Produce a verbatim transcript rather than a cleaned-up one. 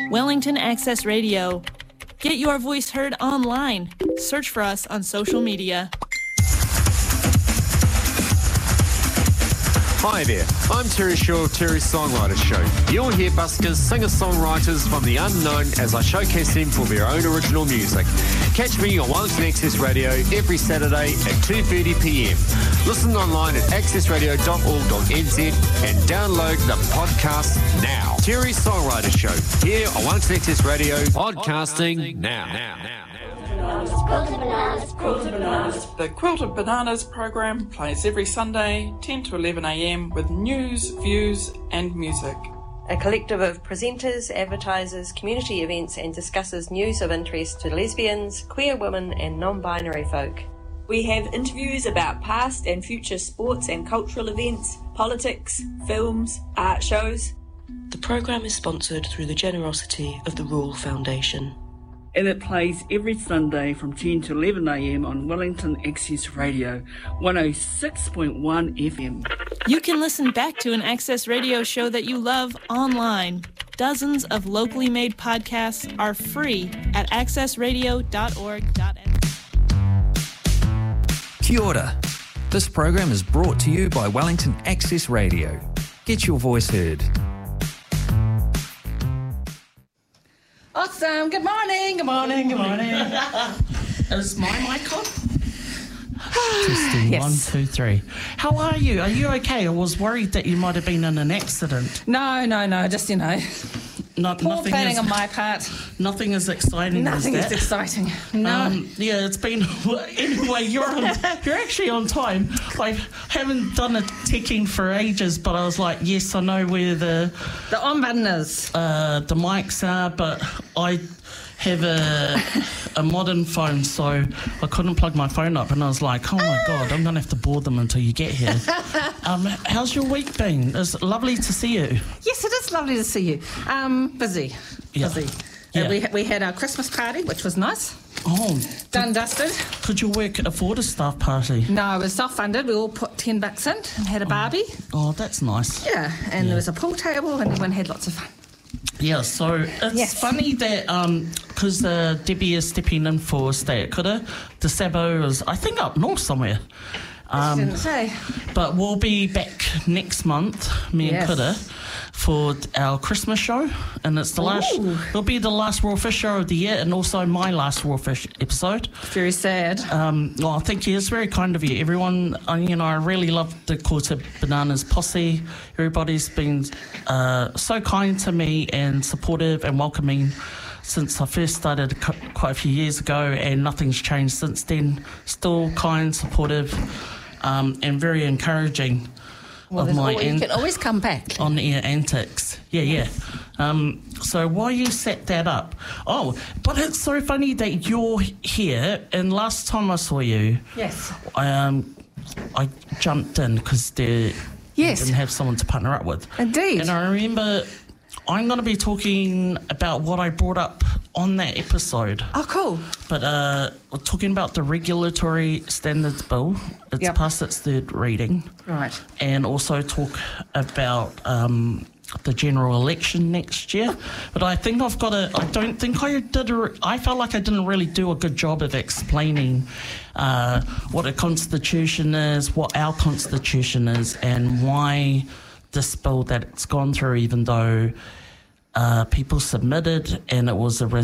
Wellington Access Radio. Get your voice heard online. Search for us on social media. Hi there, I'm Terry Shaw of Terry's Songwriters Show. You'll hear buskers, singer-songwriters from the unknown as I showcase them for their own original music. Catch me on Wellington Access Radio every Saturday at two thirty p m. Listen online at access radio dot org dot n z and download the podcast now. Terry's Songwriters Show, here on Wellington Access Radio, podcasting, podcasting now. now, now. Quilted Bananas, Quilted Bananas. The Quilted Bananas program plays every Sunday, ten to eleven a m with news, views and music. A collective of presenters, advertisers, community events and discusses news of interest to lesbians, queer women and non-binary folk. We have interviews about past and future sports and cultural events, politics, films, art shows. The program is sponsored through the generosity of the Rule Foundation. And it plays every Sunday from ten to eleven a m on Wellington Access Radio, one oh six point one F M. You can listen back to an Access Radio show that you love online. Dozens of locally made podcasts are free at access radio dot org dot n z. Kia ora. This program is brought to you by Wellington Access Radio. Get your voice heard. Awesome. Good morning. Good morning. Good morning. Is my mic on? Testing Yes. one, two, three. How are you? Are you okay? I was worried that you might have been in an accident. No, no, no. Just, you know, Not, poor nothing planning is, on my part. Nothing is exciting Nothing as is that. exciting. No. Um, yeah, it's been... Anyway, you're on, you're actually on time. I haven't done a ticking for ages, but I was like, yes, I know where the... The on button is. Uh, the mics are, but I have a, a modern phone, so I couldn't plug my phone up, and I was like, oh my God, I'm going to have to bore them until you get here. Um, how's your week been? It's lovely to see you. Yes, it is lovely to see you. Um, busy. Yeah. Busy. Yeah. Uh, we, we had our Christmas party, which was nice. Oh. Done dusted. Could your work afford a staff party? No, it was self-funded. We all put ten bucks in and had a barbie. Oh, that's nice. Yeah, and Yeah. there was a pool table and everyone had lots of fun. Yeah, so it's Yes. funny that because uh, Debbie is stepping in for Stay at Kura, the Sabo is, I think, up north somewhere. I didn't say. But we'll be back next month, me Yes. and Kura, for our Christmas show, and it's the last. Ooh. It'll be the last Raw Fish show of the year, and also my last Raw Fish episode. Very sad. Um, well, thank you. It's very kind of you, everyone. Uh, you know, I really love the Quilted Bananas posse. Everybody's been uh, so kind to me and supportive and welcoming since I first started cu- quite a few years ago, and nothing's changed since then. Still kind, supportive, um, and very encouraging. Well, of there's my always, you an- can always come back. on-air antics. Yeah, yeah. Um, so why you set that up? Oh, but it's so funny that you're here, and last time I saw you, Yes. I, um, I jumped in because they Yes. didn't have someone to partner up with. Indeed. And I remember I'm going to be talking about what I brought up on that episode. Oh, cool. But uh, we're talking about the Regulatory Standards Bill. It's Yep. past its third reading. Right. And also talk about um, the general election next year. But I think I've got a... I don't think I did... A, I felt like I didn't really do a good job of explaining uh, what a constitution is, what our constitution is, and why this bill that it's gone through, even though uh, people submitted and it was a